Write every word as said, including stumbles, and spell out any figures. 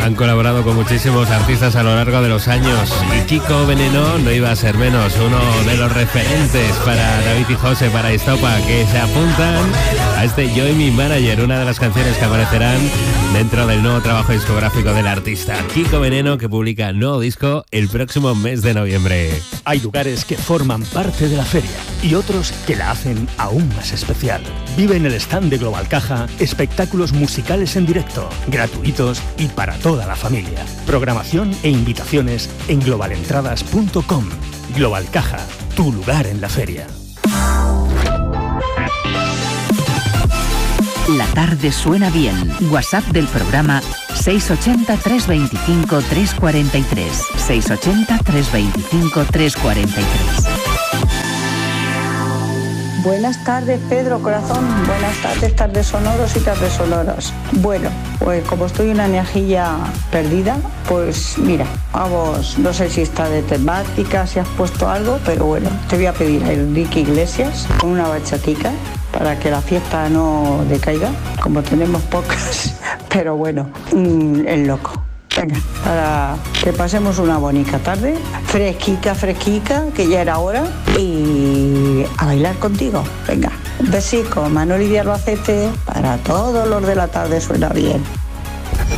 Han colaborado con muchísimos artistas a lo largo de los años y Kiko Veneno no iba a ser menos, uno de los referentes para David y José, para Estopa, que se apuntan a este Yo y mi manager, una de las canciones que aparecerán dentro del nuevo trabajo discográfico del artista Kiko Veneno, que publica nuevo disco el próximo mes de noviembre. Hay lugares que forman parte de la feria y otros que la hacen aún más especial. Vive en el stand de Global Caja espectáculos musicales en directo, gratuitos y para toda la familia. Programación e invitaciones en global entradas punto com. Global Caja, tu lugar en la feria. La tarde suena bien. WhatsApp del programa seis ocho cero, tres dos cinco, tres cuatro tres. seis ocho cero, tres dos cinco, tres cuatro tres. Buenas tardes, Pedro, corazón. Buenas tardes, tardes sonoros y tardes sonoras. Bueno, pues como estoy una neajilla perdida, pues mira, vamos, no sé si está de temática, si has puesto algo, pero bueno, te voy a pedir a Enrique Iglesias con una bachatica para que la fiesta no decaiga, como tenemos pocas, pero bueno, mmm, es loco. Venga, para que pasemos una bonita tarde, fresquica, fresquica, que ya era hora, y a bailar contigo. Venga, un besico, Manoli de Albacete, para todos los de la tarde suena bien.